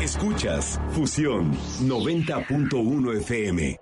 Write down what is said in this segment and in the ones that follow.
Escuchas Fusión 90.1 FM.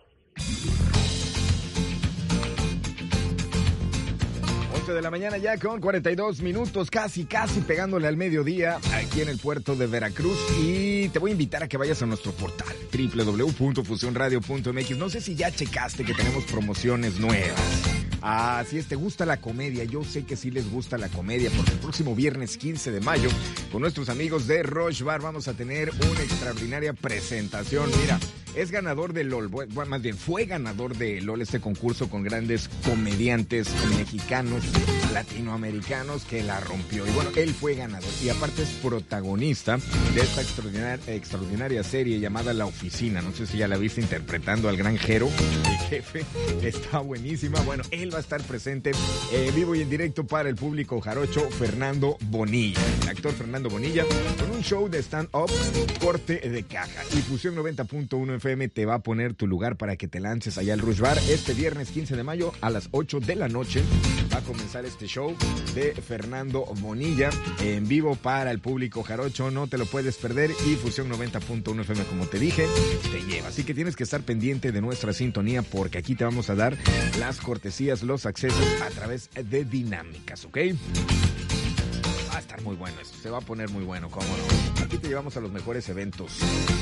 11 de la mañana ya con 42 minutos, casi pegándole al mediodía aquí en el puerto de Veracruz. Y te voy a invitar a que vayas a nuestro portal www.fusionradio.mx. No sé si ya checaste que tenemos promociones nuevas. Si te gusta la comedia, yo sé que sí les gusta la comedia, porque el próximo viernes 15 de mayo, con nuestros amigos de Rush Bar, vamos a tener una extraordinaria presentación. Mira, es ganador de LOL, bueno, más bien fue ganador de LOL, este concurso con grandes comediantes mexicanos, latinoamericanos, que la rompió. Y bueno, él fue ganador y aparte es protagonista de esta extraordinaria serie llamada La Oficina. No sé si ya la viste interpretando al gran Jero, el jefe. Está buenísima. Bueno, él va a estar presente vivo y en directo para el público jarocho, Fernando Bonilla. El actor Fernando Bonilla, con un show de stand-up corte de caja. Y Fusión 90.1 FM te va a poner tu lugar para que te lances allá al Rush Bar. Este viernes 15 de mayo a las 8 de la noche va a comenzar este show de Fernando Bonilla en vivo para el público jarocho. No te lo puedes perder. Y Fusión 90.1 FM, como te dije, te lleva. Así que tienes que estar pendiente de nuestra sintonía, porque aquí te vamos a dar las cortesías, los accesos a través de dinámicas, ¿ok? Va a estar muy bueno esto, se va a poner muy bueno, cómo no. Aquí te llevamos a los mejores eventos.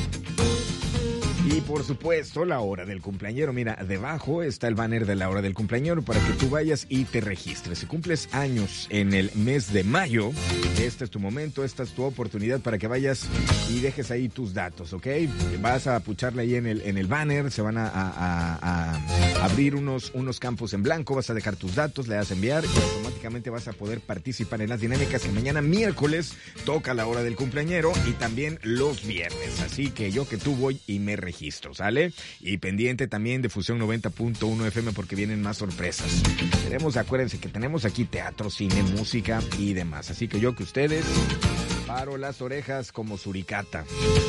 Y por supuesto, la hora del cumpleañero. Mira, debajo está el banner de la hora del cumpleañero para que tú vayas y te registres. Si cumples años en el mes de mayo, este es tu momento, esta es tu oportunidad para que vayas y dejes ahí tus datos, ¿ok? Vas a pucharle ahí en el banner, se van a abrir unos campos en blanco, vas a dejar tus datos, le das a enviar y automáticamente vas a poder participar en las dinámicas que mañana miércoles toca la hora del cumpleañero y también los viernes. Así que yo que tú voy y me registro, ¿sale? Y pendiente también de Fusión 90.1 FM porque vienen más sorpresas. Acuérdense que tenemos aquí teatro, cine, música y demás. Así que yo que ustedes paro las orejas como suricata.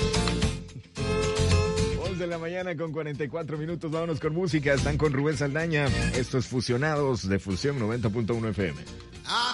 11 de la mañana con 44 minutos, vámonos con música. Están con Rubén Saldaña. Esto es Fusionados de Fusión 90.1 FM.